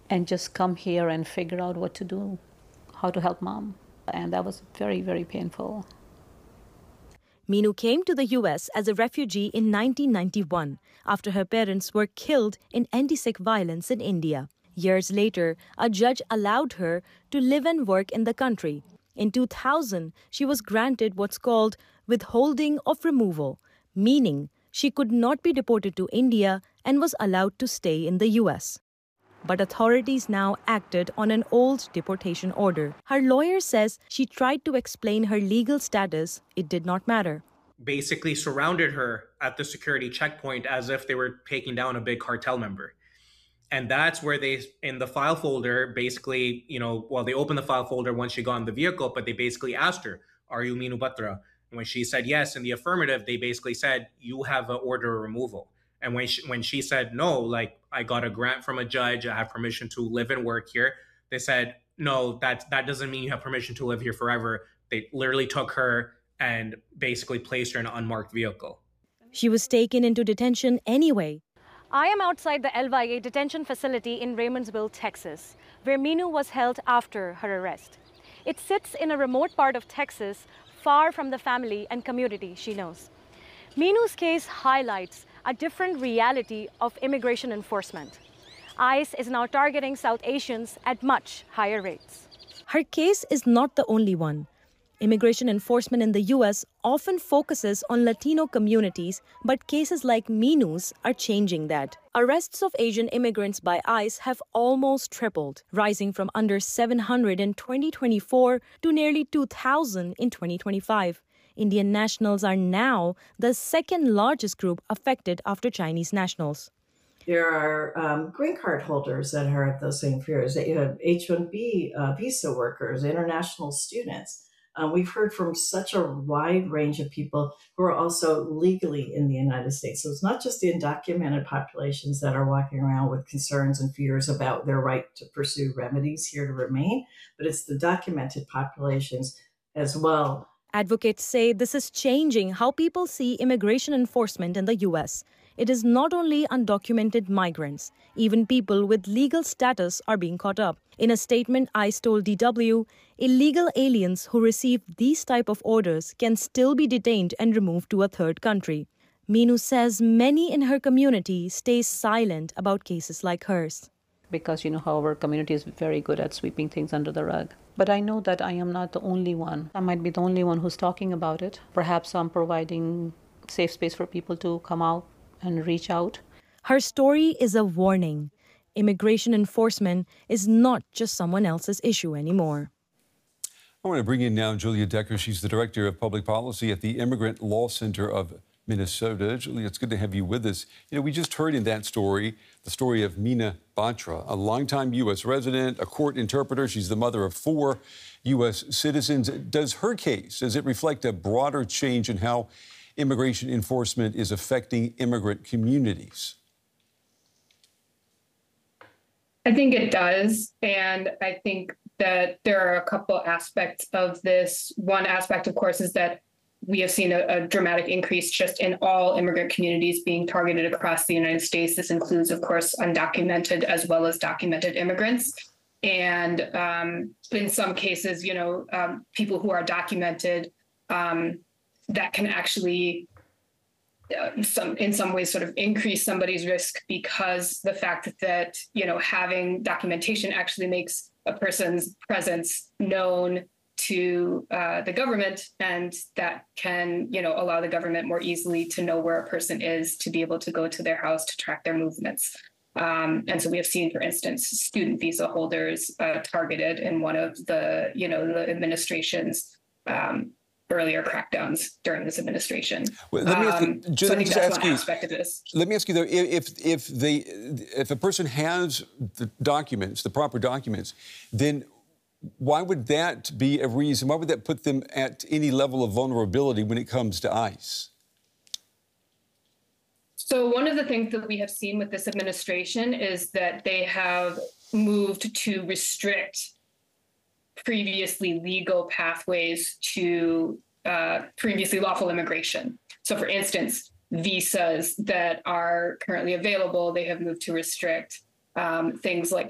and just come here and figure out what to do, how to help mom. And that was very, very painful. Meenu came to the US as a refugee in 1991 after her parents were killed in anti-Sikh violence in India. Years later, a judge allowed her to live and work in the country. In 2000, she was granted what's called withholding of removal, meaning she could not be deported to India and was allowed to stay in the US. But authorities now acted on an old deportation order. Her lawyer says she tried to explain her legal status. It did not matter. Basically surrounded her at the security checkpoint as if they were taking down a big cartel member. And that's where they, in the file folder, basically, they opened the file folder once she got in the vehicle, but they basically asked her, "Are you Meenu Batra?" And when she said yes in the affirmative, they basically said, "You have an order of removal." And when she said no, like, "I got a grant from a judge, I have permission to live and work here," they said, "No, that doesn't mean you have permission to live here forever." They literally took her and basically placed her in an unmarked vehicle. She was taken into detention anyway. I am outside the LYA detention facility in Raymondsville, Texas, where Meenu was held after her arrest. It sits in a remote part of Texas, far from the family and community she knows. Meenu's case highlights a different reality of immigration enforcement. ICE is now targeting South Asians at much higher rates. Her case is not the only one. Immigration enforcement in the US often focuses on Latino communities, but cases like Meenu's are changing that. Arrests of Asian immigrants by ICE have almost tripled, rising from under 700 in 2024 to nearly 2,000 in 2025. Indian nationals are now the second largest group affected after Chinese nationals. There are green card holders that are at those same fears. You have H-1B visa workers, international students. We've heard from such a wide range of people who are also legally in the United States. So it's not just the undocumented populations that are walking around with concerns and fears about their right to pursue remedies here to remain, but it's the documented populations as well. Advocates say this is changing how people see immigration enforcement in the U.S. It is not only undocumented migrants. Even people with legal status are being caught up. In a statement, ICE told DW, illegal aliens who receive these type of orders can still be detained and removed to a third country. Meenu says many in her community stay silent about cases like hers. Because how our community is very good at sweeping things under the rug. But I know that I am not the only one. I might be the only one who's talking about it. Perhaps I'm providing safe space for people to come out and reach out. Her story is a warning. Immigration enforcement is not just someone else's issue anymore. I want to bring in now Julia Decker. She's the Director of Public Policy at the Immigrant Law Center of Minnesota. Julia, it's good to have you with us. We just heard in that story, the story of Meenu Batra, a longtime U.S. resident, a court interpreter. She's the mother of 4 U.S. citizens. Does it reflect a broader change in how immigration enforcement is affecting immigrant communities? I think it does. And I think that there are a couple aspects of this. One aspect, of course, is that we have seen a dramatic increase just in all immigrant communities being targeted across the United States. This includes, of course, undocumented as well as documented immigrants. And in some cases, people who are documented, that can actually, in some ways, sort of increase somebody's risk, because the fact that, having documentation actually makes a person's presence known to the government, and that can, allow the government more easily to know where a person is, to be able to go to their house to track their movements. And so we have seen, for instance, student visa holders targeted in one of the, the administration's earlier crackdowns during this administration. Well, let me ask, so I think that's one aspect of this. Let me ask you though, if a person has the documents, the proper documents, then why would that be a reason? Why would that put them at any level of vulnerability when it comes to ICE? So one of the things that we have seen with this administration is that they have moved to restrict previously legal pathways to previously lawful immigration. So for instance, visas that are currently available, they have moved to restrict things like